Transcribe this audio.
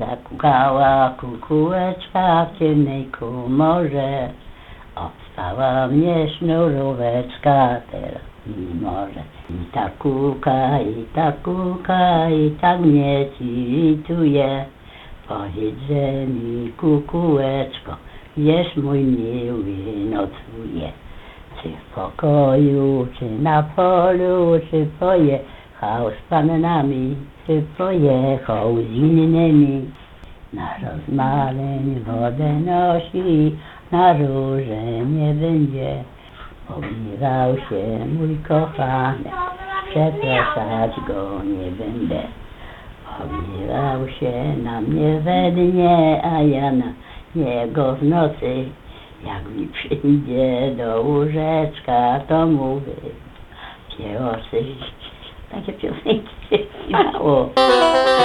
Zakukała kukułeczka w ciemnej komorze, obstała mnie sznuróweczka teraz i może. I tak kuka, i tak mnie cituje. Powiedz, że mi kukułeczko, gdzież mój miły nocuje. Czy w pokoju, czy na polu, czy pojechał z panami, czy pojechał z innymi. Na rozmaleń wodę nosi, na róże nie będzie. Obliwał się mój kochany, przepraszać go nie będę. Obliwał się na mnie we dnie, a ja na niego w nocy. Jak mi przyjdzie do łóżeczka, to mówię, ciosy, takie piosenki się śpiewało.